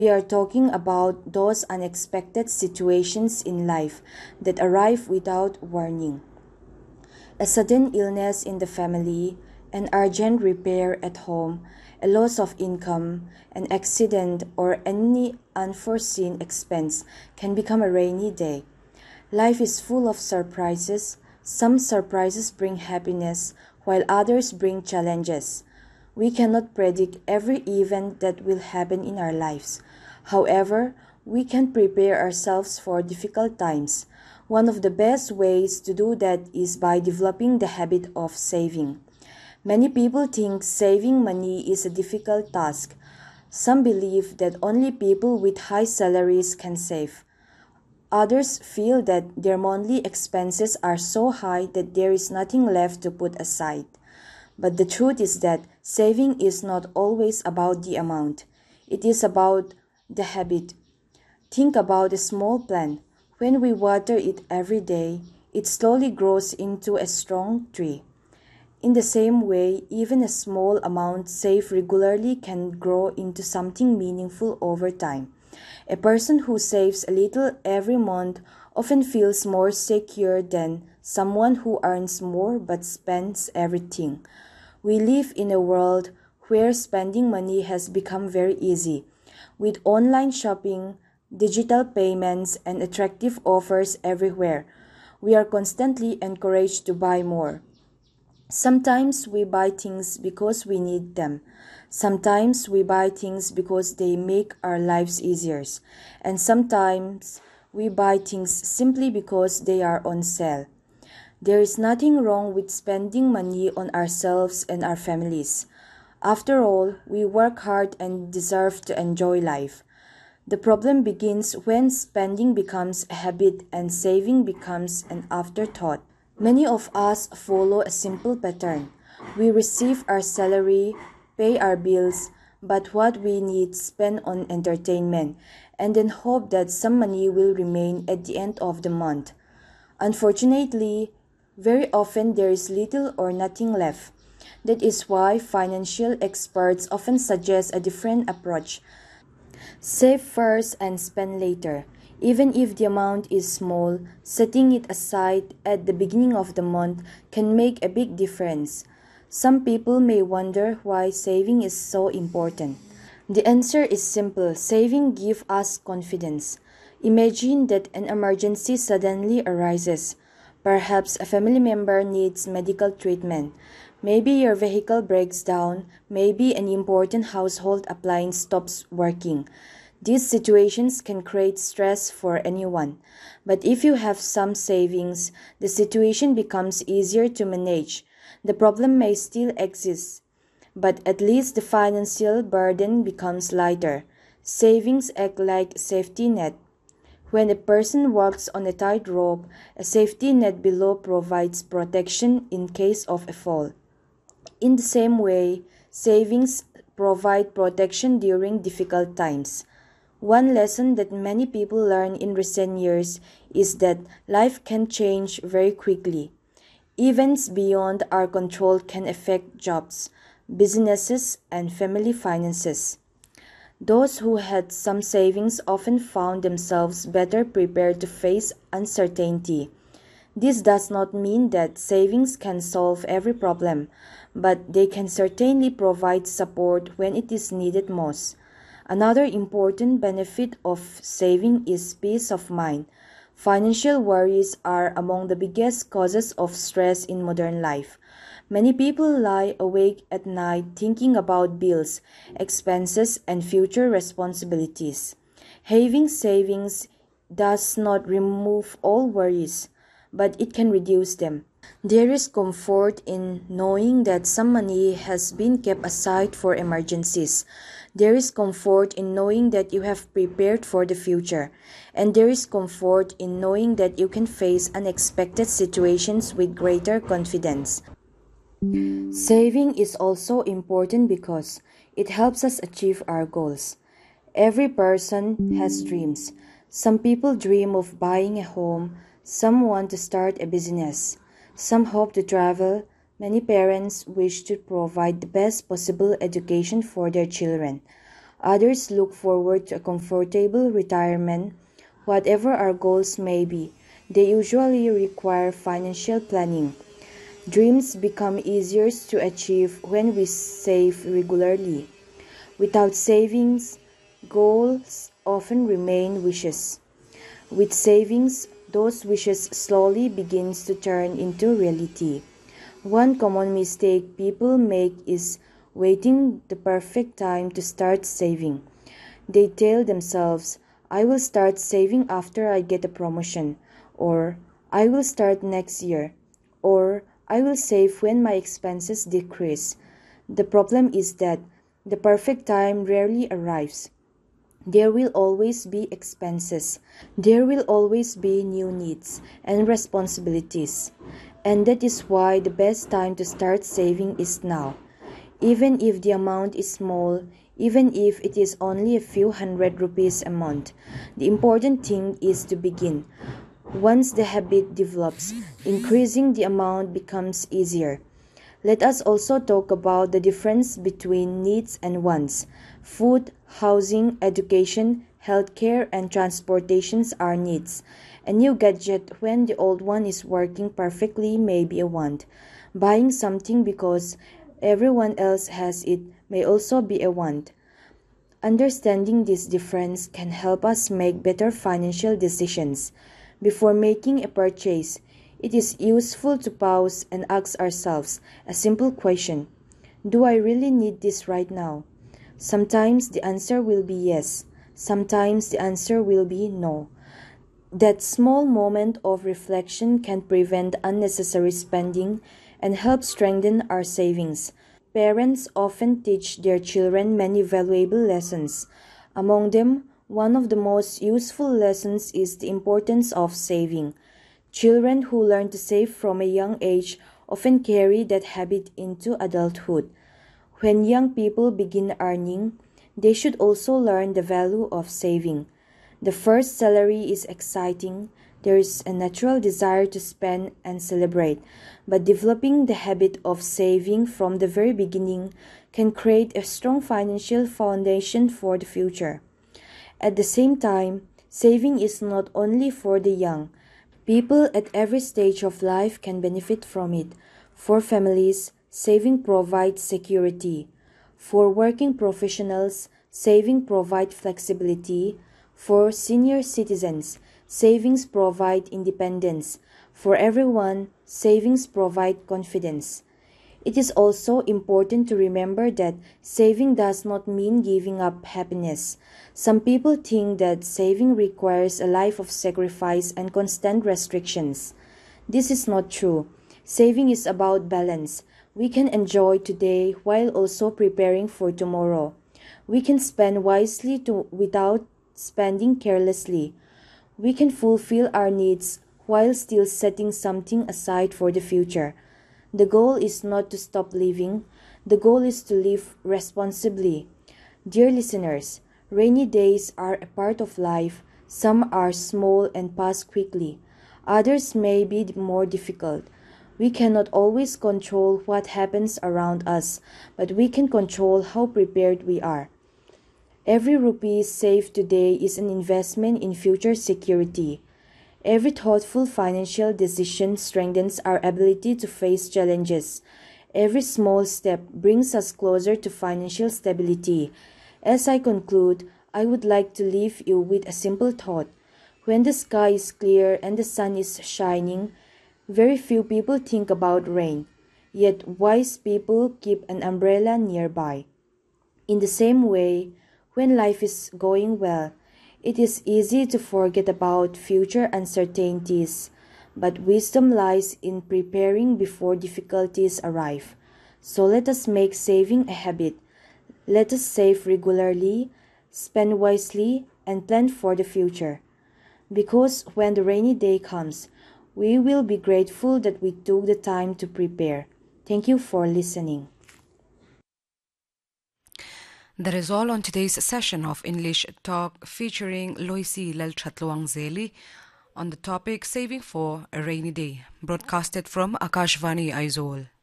We are talking about those unexpected situations in life that arrive without warning. A sudden illness in the family, an urgent repair at home, a loss of income, an accident, or any unforeseen expense can become a rainy day. Life is full of surprises. Some surprises bring happiness, while others bring challenges. We cannot predict every event that will happen in our lives. However, we can prepare ourselves for difficult times. One of the best ways to do that is by developing the habit of saving. Many people think saving money is a difficult task. Some believe that only people with high salaries can save. Others feel that their monthly expenses are so high that there is nothing left to put aside. But the truth is that saving is not always about the amount. It is about the habit. Think about a small plant. When we water it every day, it slowly grows into a strong tree. In the same way, even a small amount saved regularly can grow into something meaningful over time. A person who saves a little every month often feels more secure than someone who earns more but spends everything. We live in a world where spending money has become very easy. With online shopping, digital payments, and attractive offers everywhere, we are constantly encouraged to buy more. Sometimes we buy things because we need them. Sometimes we buy things because they make our lives easier. And sometimes we buy things simply because they are on sale. There is nothing wrong with spending money on ourselves and our families. After all, we work hard and deserve to enjoy life. The problem begins when spending becomes a habit and saving becomes an afterthought. Many of us follow a simple pattern. We receive our salary, pay our bills, but what we need spend on entertainment, and then hope that some money will remain at the end of the month. Unfortunately, very often there is little or nothing left. That is why financial experts often suggest a different approach. Save first and spend later. Even if the amount is small, setting it aside at the beginning of the month can make a big difference. Some people may wonder why saving is so important. The answer is simple. Saving gives us confidence. Imagine that an emergency suddenly arises. Perhaps a family member needs medical treatment. Maybe your vehicle breaks down. Maybe an important household appliance stops working. These situations can create stress for anyone. But if you have some savings, the situation becomes easier to manage. The problem may still exist, but at least the financial burden becomes lighter. Savings act like a safety net. When a person walks on a tightrope, a safety net below provides protection in case of a fall. In the same way, savings provide protection during difficult times. One lesson that many people learn in recent years is that life can change very quickly. Events beyond our control can affect jobs, businesses, and family finances. Those who had some savings often found themselves better prepared to face uncertainty. This does not mean that savings can solve every problem, but they can certainly provide support when it is needed most. Another important benefit of saving is peace of mind. Financial worries are among the biggest causes of stress in modern life. Many people lie awake at night thinking about bills, expenses, and future responsibilities. Having savings does not remove all worries, but it can reduce them. There is comfort in knowing that some money has been kept aside for emergencies. There is comfort in knowing that you have prepared for the future. And there is comfort in knowing that you can face unexpected situations with greater confidence. Saving is also important because it helps us achieve our goals. Every person has dreams. Some people dream of buying a home, some want to start a business, some hope to travel. Many parents wish to provide the best possible education for their children. Others look forward to a comfortable retirement. Whatever our goals may be, they usually require financial planning. Dreams become easier to achieve when we save regularly. Without savings, goals often remain wishes. With savings, those wishes slowly begins to turn into reality. One common mistake people make is waiting the perfect time to start saving. They tell themselves, I will start saving after I get a promotion, or I will start next year, or I will save when my expenses decrease. The problem is that the perfect time rarely arrives. There will always be expenses. There will always be new needs and responsibilities. And that is why the best time to start saving is now. Even if the amount is small, even if it is only a few hundred rupees a month, the important thing is to begin. Once the habit develops, increasing the amount becomes easier. Let us also talk about the difference between needs and wants. Food, housing, education, healthcare, and transportations are needs. A new gadget when the old one is working perfectly may be a want. Buying something because everyone else has it may also be a want. Understanding this difference can help us make better financial decisions. Before making a purchase, it is useful to pause and ask ourselves a simple question. Do I really need this right now? Sometimes the answer will be yes. Sometimes the answer will be no. That small moment of reflection can prevent unnecessary spending and help strengthen our savings. Parents often teach their children many valuable lessons. Among them, one of the most useful lessons is the importance of saving. Children who learn to save from a young age often carry that habit into adulthood. When young people begin earning, they should also learn the value of saving. The first salary is exciting. There is a natural desire to spend and celebrate, but developing the habit of saving from the very beginning can create a strong financial foundation for the future. At the same time, saving is not only for the young. People at every stage of life can benefit from it. For families, saving provides security. For working professionals, saving provides flexibility. For senior citizens, savings provide independence. For everyone, savings provide confidence. It is also important to remember that saving does not mean giving up happiness. Some people think that saving requires a life of sacrifice and constant restrictions. This is not true. Saving is about balance. We can enjoy today while also preparing for tomorrow. We can spend wisely without spending carelessly. We can fulfill our needs while still setting something aside for the future. The goal is not to stop living. The goal is to live responsibly. Dear listeners, rainy days are a part of life. Some are small and pass quickly. Others may be more difficult. We cannot always control what happens around us, but we can control how prepared we are. Every rupee saved today is an investment in future security. Every thoughtful financial decision strengthens our ability to face challenges. Every small step brings us closer to financial stability. As I conclude, I would like to leave you with a simple thought. When the sky is clear and the sun is shining, very few people think about rain. Yet wise people keep an umbrella nearby. In the same way, when life is going well, it is easy to forget about future uncertainties, but wisdom lies in preparing before difficulties arrive. So let us make saving a habit. Let us save regularly, spend wisely, and plan for the future. Because when the rainy day comes, we will be grateful that we took the time to prepare. Thank you for listening. That is all on today's session of English Talk featuring Loisi Lalchatluangzeli on the topic Saving for a Rainy Day, broadcasted from Akashvani Aizawl.